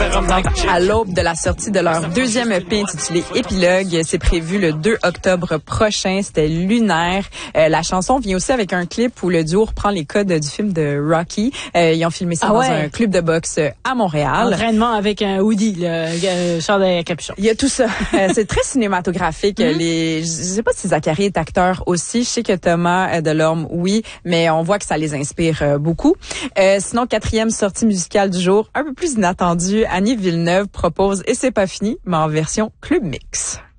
À l'aube de la sortie de leur deuxième EP intitulé Épilogue, c'est prévu le 2 octobre prochain. C'était lunaire. La chanson vient aussi avec un clip où le duo reprend les codes du film de Rocky. Ils ont filmé ça dans un club de boxe à Montréal. Entraînement avec un hoodie, le chandail à capuchon. Il y a tout ça. C'est très cinématographique. Je sais pas si Zachary est acteur aussi. Je sais que Thomas Delorme, oui, mais on voit que ça les inspire beaucoup. Sinon, quatrième sortie musicale du jour, un peu plus inattendue, Annie Villeneuve propose Et c'est pas fini, mais en version Club Mix.